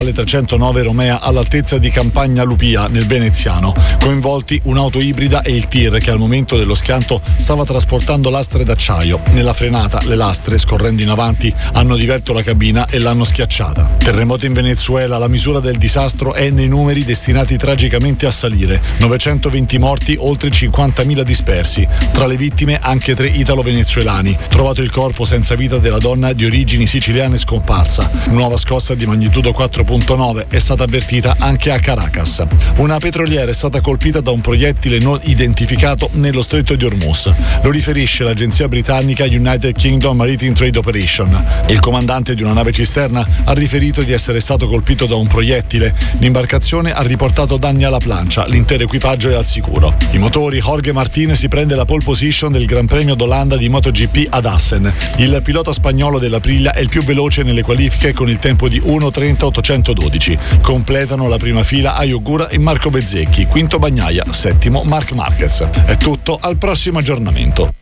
alle 309 Romea all'altezza di Campagna Lupia nel Veneziano. Coinvolti un'auto ibrida e il tir che al momento dello schianto stava trasportando lastre d'acciaio. Nella frenata le lastre, scorrendo in avanti, hanno divelto la cabina e l'hanno schiacciata. Terremoto in Venezuela, la misura del disastro è nei numeri destinati tragicamente a salire. 920 morti, oltre 50.000 dispersi. Tra le vittime anche 3 italo-venezuelani. Trovato il corpo senza vita della donna di origini siciliane scomparsa. Nuova scossa di magnitudo 4.9 è stata avvertita anche a Caracas. Una petroliera è stata colpita da un proiettile non identificato nello stretto di Hormuz. Lo riferisce l'agenzia britannica United Kingdom Maritime Trade Operation. Il comandante di una nave cisterna ha riferito di essere stato colpito da un proiettile. L'imbarcazione ha riportato danni alla plancia, l'intero equipaggio è al sicuro. I motori, Jorge Martin si prende la pole position del Gran Premio d'Olanda di MotoGP ad Assen. Il pilota spagnolo dell'Aprilia è il più veloce nelle qualifiche con il tempo di 1:30.812. Completano la prima fila Ayogura e Marco Bezzecchi, quinto Bagnaia, settimo Marc Marquez. È tutto, al prossimo aggiornamento.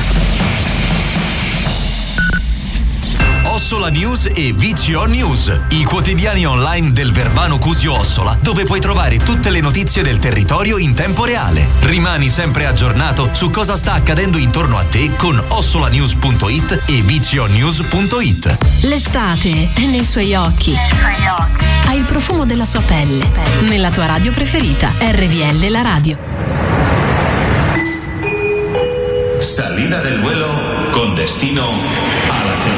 Ossola News e VCO News, i quotidiani online del Verbano Cusio Ossola, dove puoi trovare tutte le notizie del territorio in tempo reale. Rimani sempre aggiornato su cosa sta accadendo intorno a te con ossolanews.it e vconews.it. L'estate è nei suoi occhi. Ha il profumo della sua pelle. Nella tua radio preferita, RVL la radio. Salida del vuelo con destino a la felicidad.